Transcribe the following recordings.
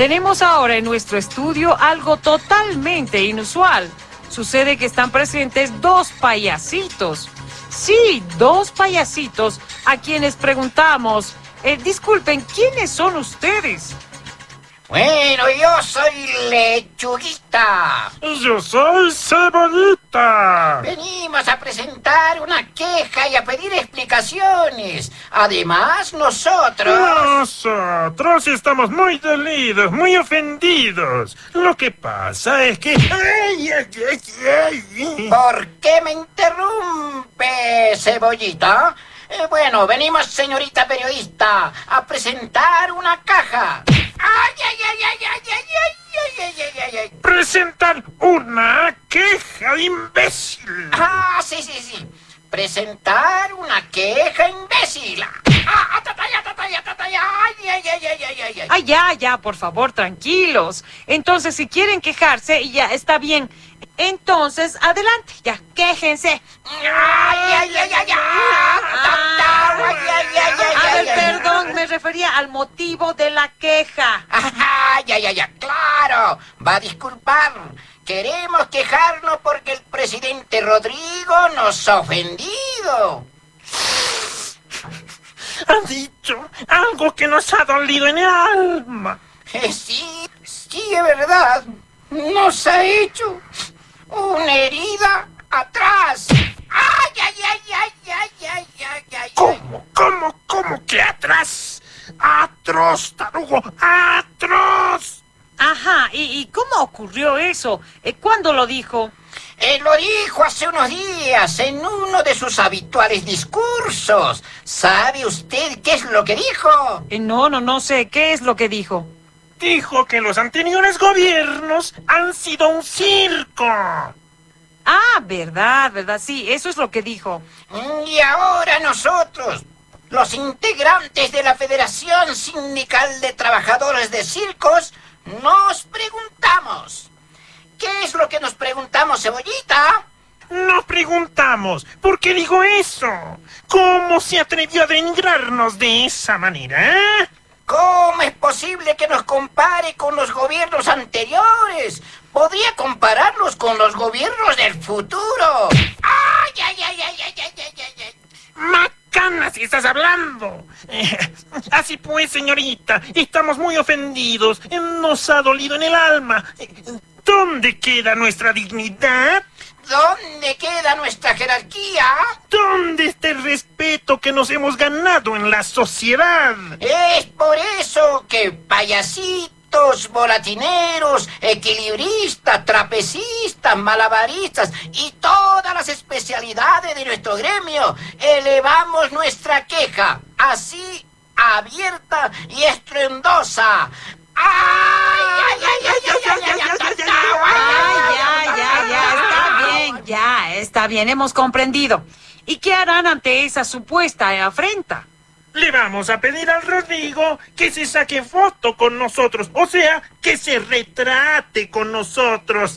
Tenemos ahora en nuestro estudio algo totalmente inusual. Sucede que están presentes dos payasitos. Sí, dos payasitos a quienes preguntamos, disculpen, ¿quiénes son ustedes? Bueno, yo soy Lechuguita. Yo soy Cebollita. Venimos a presentar una queja y a pedir explicaciones. Además, nosotros estamos muy dolidos, muy ofendidos. Lo que pasa es que... ¿Por qué me interrumpe, Cebollita? Bueno, venimos, señorita periodista, a presentar una caja. Presentar una queja, imbécil. Sí. Presentar una queja, imbécil. Ya, por favor, tranquilos. Entonces, si quieren quejarse, ya está bien. Entonces, adelante, ya, quéjense. A ver, perdón, me refería al motivo de la queja. Claro, va a disculpar. Queremos quejarnos porque el presidente Rodrigo nos ha ofendido. Ha dicho algo que nos ha dolido en el alma. Sí, es verdad. Nos ha hecho una herida atrás. ¿Cómo que atrás? ¡Atroz, tarugo! ¡Atroz! Ajá, ¿y cómo ocurrió eso? ¿Cuándo lo dijo? Lo dijo hace unos días en uno de sus habituales discursos. ¿Sabe usted qué es lo que dijo? No sé. ¿Qué es lo que dijo? Dijo que los anteriores gobiernos han sido un circo. Verdad, sí, eso es lo que dijo. Y ahora nosotros, los integrantes de la Federación Sindical de Trabajadores de Circos, nos preguntamos. ¿Qué es lo que nos preguntamos, Cebollita? Nos preguntamos, ¿por qué dijo eso? ¿Cómo se atrevió a denigrarnos de esa manera? ¿Cómo es posible que nos compare con los gobiernos anteriores? Podría compararlos con los gobiernos del futuro. ¡Macana, si estás hablando! Así pues, señorita, estamos muy ofendidos. Nos ha dolido en el alma. ¿Dónde queda nuestra dignidad? ¿Dónde queda nuestra jerarquía? ¿Dónde está el respeto que nos hemos ganado en la sociedad? Es por eso que payasitos, volatineros, equilibristas, trapecistas, malabaristas y todas las especialidades de nuestro gremio elevamos nuestra queja, así abierta y estruendosa. Está bien, hemos comprendido. ¿Y qué harán ante esa supuesta afrenta? Le vamos a pedir al Rodrigo que se saque foto con nosotros, o sea, que se retrate con nosotros.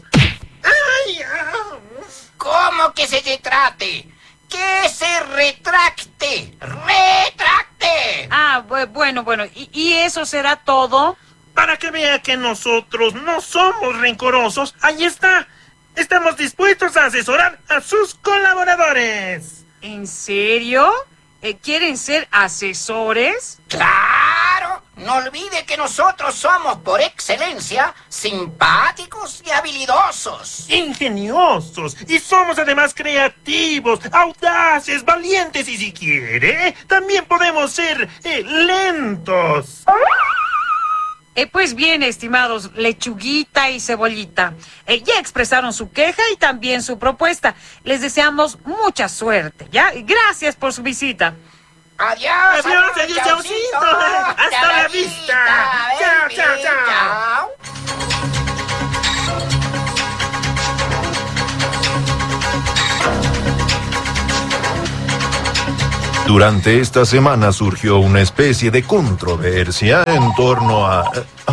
¿Cómo que se retrate? ¡Que se retracte! ¡Retracte! Bueno, ¿y eso será todo? Para que vea que nosotros no somos rencorosos, ahí está. Estamos dispuestos a asesorar a sus colaboradores. ¿En serio? ¿Quieren ser asesores? ¡Claro! No olvide que nosotros somos, por excelencia, simpáticos y habilidosos. Ingeniosos. Y somos además creativos, audaces, valientes y si quiere, también podemos ser lentos. Pues bien, estimados Lechuguita y Cebollita, ya expresaron su queja y también su propuesta. Les deseamos mucha suerte, ¿ya? Gracias por su visita. Adiós, chaucito. Hasta la vista. Chao. Durante esta semana surgió una especie de controversia en torno a...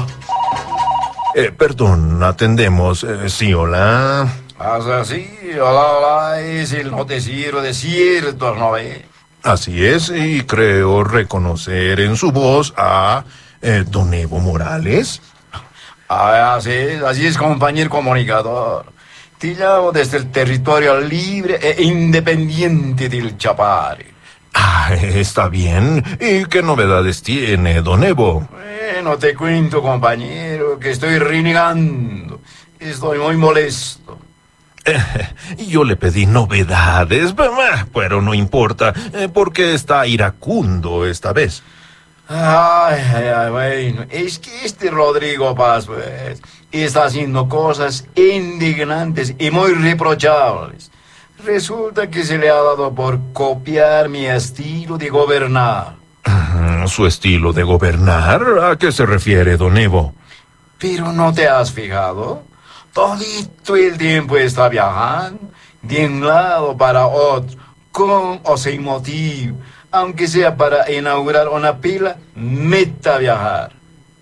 perdón, atendemos. Sí, hola. Sí, hola, es el noticiero de ciertos, ¿no ve? Así es, y creo reconocer en su voz a don Evo Morales. Así es, compañero comunicador. Te llamo desde el territorio libre e independiente del Chapare. Está bien. ¿Y qué novedades tiene, don Evo? Bueno, te cuento, compañero, que estoy renegando. Estoy muy molesto. Yo le pedí novedades, pero no importa, porque está iracundo esta vez. Bueno, es que este Rodrigo Paz, pues, está haciendo cosas indignantes y muy reprochables. Resulta que se le ha dado por copiar mi estilo de gobernar. ¿Su estilo de gobernar? ¿A qué se refiere, don Evo? Pero ¿no te has fijado? Todito el tiempo está viajando de un lado para otro, con o sin motivo. Aunque sea para inaugurar una pila, meta a viajar.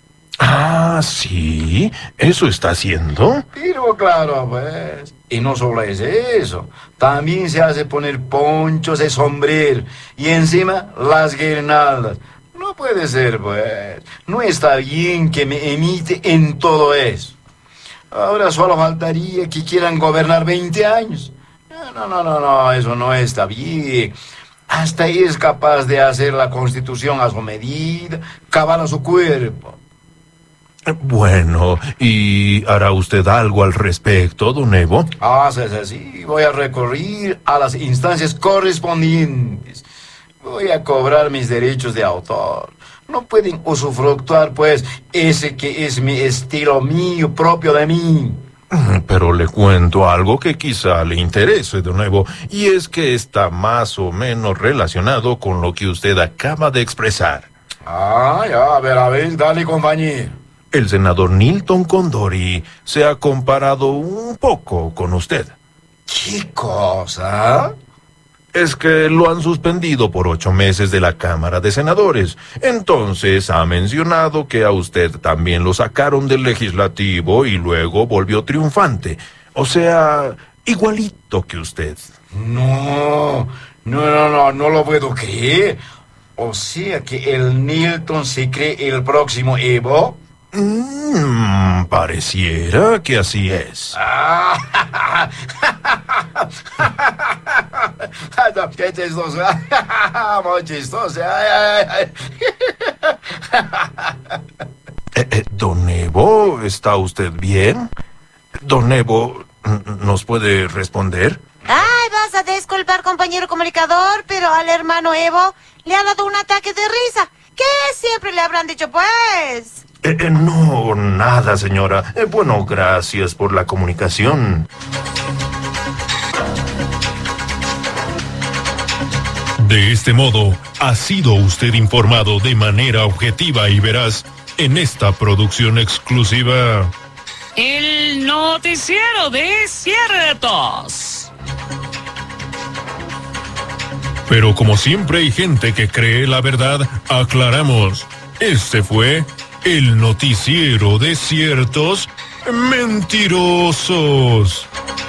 ¿Sí? ¿Eso está haciendo? Pero claro, pues. Y no solo es eso. También se hace poner ponchos de sombrero y encima las guirnaldas. No puede ser, pues. No está bien que me imite en todo eso. Ahora solo faltaría que quieran gobernar 20 años. No, eso no está bien. Hasta es capaz de hacer la Constitución a su medida, cavar a su cuerpo. Bueno, ¿y hará usted algo al respecto, don Evo? Sí, voy a recurrir a las instancias correspondientes. Voy a cobrar mis derechos de autor. No pueden usufructuar, pues, ese que es mi estilo mío, propio de mí. Pero le cuento algo que quizá le interese, don Evo, y es que está más o menos relacionado con lo que usted acaba de expresar. A ver, dale, compañero. El senador Nilton Condori se ha comparado un poco con usted. ¿Qué cosa? Es que lo han suspendido por 8 meses de la Cámara de Senadores. Entonces ha mencionado que a usted también lo sacaron del legislativo y luego volvió triunfante. O sea, igualito que usted. No lo puedo creer. O sea que el Nilton se cree el próximo Evo. Pareciera que así es. Qué chistoso. Muy chistoso. Don Evo, ¿está usted bien? Don Evo, ¿nos puede responder? Vas a disculpar, compañero comunicador, pero al hermano Evo le ha dado un ataque de risa. ¿Qué siempre le habrán dicho, pues? No, nada, señora. Bueno, gracias por la comunicación. De este modo, ha sido usted informado de manera objetiva y veraz en esta producción exclusiva. El noticiero de ciertos. Pero como siempre hay gente que cree la verdad, aclaramos. Este fue el noticiero de ciertos mentirosos.